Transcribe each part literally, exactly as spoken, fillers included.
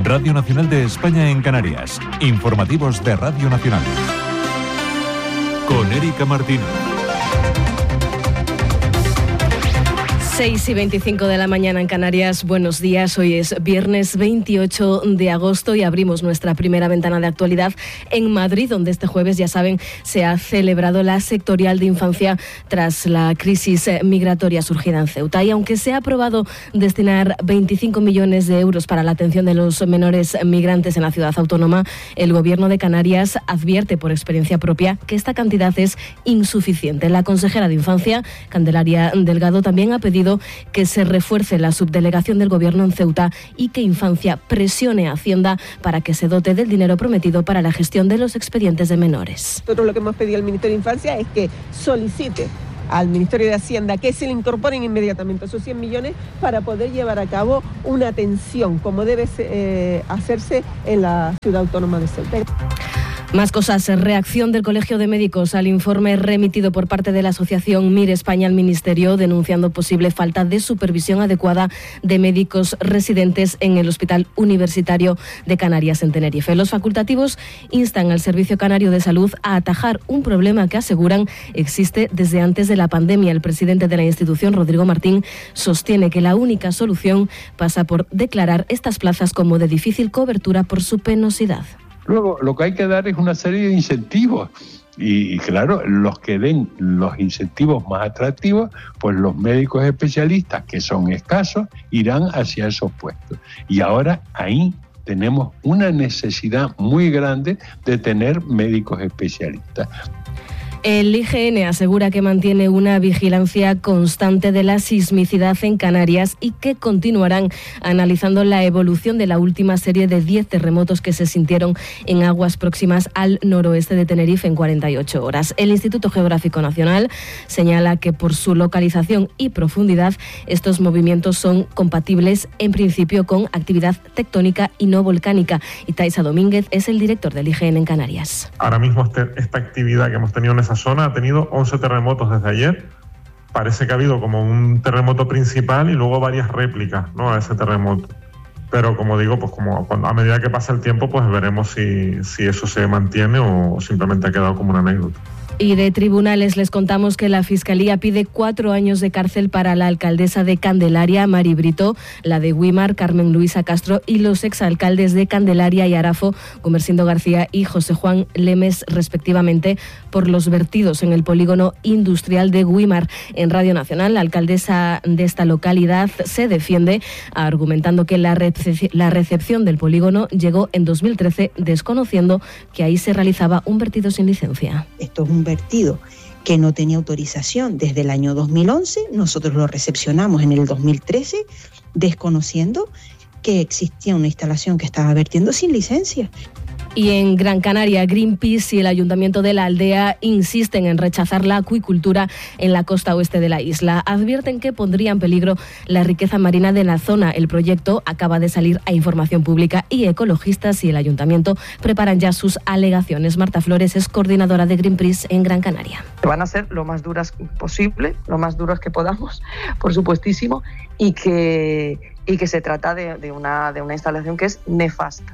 Radio Nacional de España en Canarias. Informativos de Radio Nacional. Con Erika Martínez. seis y veinticinco de la mañana en Canarias. Buenos días. Hoy es viernes veintiocho de agosto y abrimos nuestra primera ventana de actualidad en Madrid, donde este jueves, ya saben, se ha celebrado la sectorial de infancia tras la crisis migratoria surgida en Ceuta. Y aunque se ha aprobado destinar veinticinco millones de euros para la atención de los menores migrantes en la ciudad autónoma, el Gobierno de Canarias advierte por experiencia propia que esta cantidad es insuficiente. La consejera de Infancia, Candelaria Delgado, también ha pedido que se refuerce la subdelegación del Gobierno en Ceuta y que Infancia presione a Hacienda para que se dote del dinero prometido para la gestión de los expedientes de menores. Nosotros lo que hemos pedido al Ministerio de Infancia es que solicite al Ministerio de Hacienda que se le incorporen inmediatamente esos cien millones para poder llevar a cabo una atención como debe eh, hacerse en la ciudad autónoma de Ceuta. Más cosas. Reacción del Colegio de Médicos al informe remitido por parte de la asociación MIR España al Ministerio, denunciando posible falta de supervisión adecuada de médicos residentes en el Hospital Universitario de Canarias en Tenerife. Los facultativos instan al Servicio Canario de Salud a atajar un problema que aseguran existe desde antes de la pandemia. El presidente de la institución, Rodrigo Martín, sostiene que la única solución pasa por declarar estas plazas como de difícil cobertura por su penosidad. Luego, lo que hay que dar es una serie de incentivos y, claro, los que den los incentivos más atractivos, pues los médicos especialistas, que son escasos, irán hacia esos puestos. Y ahora ahí tenemos una necesidad muy grande de tener médicos especialistas. El I G N asegura que mantiene una vigilancia constante de la sismicidad en Canarias y que continuarán analizando la evolución de la última serie de diez terremotos que se sintieron en aguas próximas al noroeste de Tenerife en cuarenta y ocho horas. El Instituto Geográfico Nacional señala que por su localización y profundidad estos movimientos son compatibles en principio con actividad tectónica y no volcánica. Y Taisa Domínguez es el director del I G N en Canarias. Ahora mismo este, esta actividad que hemos tenido en esa zona ha tenido once terremotos desde ayer. Parece que ha habido como un terremoto principal y luego varias réplicas, ¿no?, a ese terremoto. Pero como digo, pues como cuando, a medida que pasa el tiempo, pues veremos si, si eso se mantiene o simplemente ha quedado como una anécdota. Y de tribunales les contamos que la Fiscalía pide cuatro años de cárcel para la alcaldesa de Candelaria, Mari Brito, la de Güímar, Carmen Luisa Castro, y los exalcaldes de Candelaria y Arafo, Gumersindo García y José Juan Lemes, respectivamente, por los vertidos en el polígono industrial de Güímar. En Radio Nacional, la alcaldesa de esta localidad se defiende argumentando que la, recep- la recepción del polígono llegó en dos mil trece, desconociendo que ahí se realizaba un vertido sin licencia. Esto es un vertido que no tenía autorización desde el año dos mil once, nosotros lo recepcionamos en el dos mil trece, desconociendo que existía una instalación que estaba vertiendo sin licencia. Y en Gran Canaria, Greenpeace y el Ayuntamiento de la Aldea insisten en rechazar la acuicultura en la costa oeste de la isla. Advierten que pondría en peligro la riqueza marina de la zona. El proyecto acaba de salir a información pública y ecologistas y el Ayuntamiento preparan ya sus alegaciones. Marta Flores es coordinadora de Greenpeace en Gran Canaria. Van a ser lo más duras posible, lo más duras que podamos, por supuestísimo, y que, y que se trata de, de, una, de una instalación que es nefasta.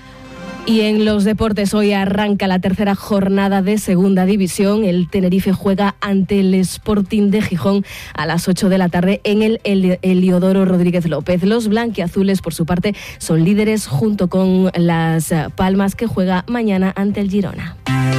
Y en los deportes, hoy arranca la tercera jornada de Segunda División. El Tenerife juega ante el Sporting de Gijón a las ocho de la tarde en el Heliodoro Rodríguez López. Los blanquiazules, por su parte, son líderes junto con Las Palmas, que juega mañana ante el Girona.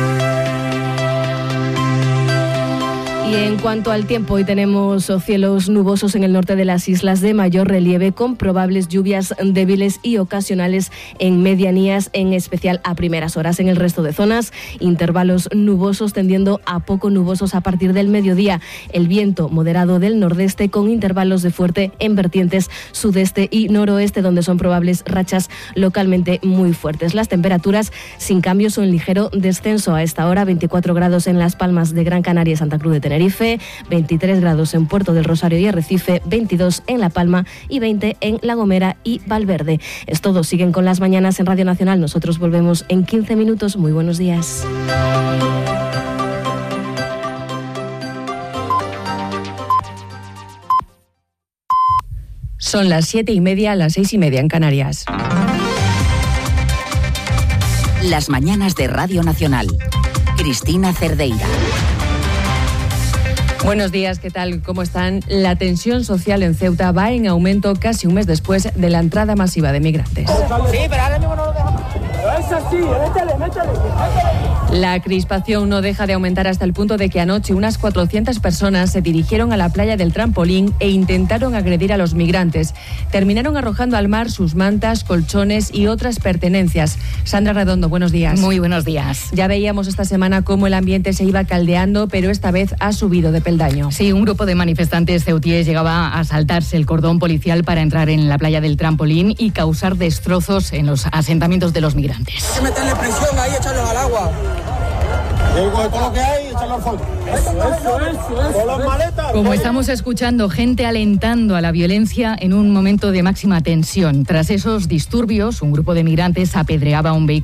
Y en cuanto al tiempo, hoy tenemos cielos nubosos en el norte de las islas de mayor relieve, con probables lluvias débiles y ocasionales en medianías, en especial a primeras horas. En el resto de zonas, intervalos nubosos tendiendo a poco nubosos a partir del mediodía. El viento moderado del nordeste, con intervalos de fuerte en vertientes sudeste y noroeste, donde son probables rachas localmente muy fuertes. Las temperaturas sin cambios o en ligero descenso. A esta hora, veinticuatro grados en Las Palmas de Gran Canaria y Santa Cruz de Tenerife. veintitrés grados en Puerto del Rosario y Arrecife, veintidós en La Palma y veinte en La Gomera y Valverde. Es todo, siguen con las mañanas en Radio Nacional. Nosotros volvemos en quince minutos. Muy buenos días. Son las siete y media, las seis y media en Canarias. Las mañanas de Radio Nacional. Cristina Cerdeira. Buenos días, ¿qué tal? ¿Cómo están? La tensión social en Ceuta va en aumento casi un mes después de la entrada masiva de migrantes. Sí, pero ahora mismo no lo dejamos. Es así, métele, métele, métele. La crispación no deja de aumentar hasta el punto de que anoche unas cuatrocientas personas se dirigieron a la playa del Trampolín e intentaron agredir a los migrantes. Terminaron arrojando al mar sus mantas, colchones y otras pertenencias. Sandra Redondo, buenos días. Muy buenos días. Ya veíamos esta semana cómo el ambiente se iba caldeando, pero esta vez ha subido de peldaño. Sí, un grupo de manifestantes ceutíes llegaba a saltarse el cordón policial para entrar en la playa del Trampolín y causar destrozos en los asentamientos de los migrantes. Hay que meterle presión ahí, echarlos al agua. Todo lo que hay, echarlo al fondo. Eso, eso, eso, eso. Con las maletas. Como estamos escuchando, gente alentando a la violencia en un momento de máxima tensión. Tras esos disturbios, un grupo de migrantes apedreaba un vehículo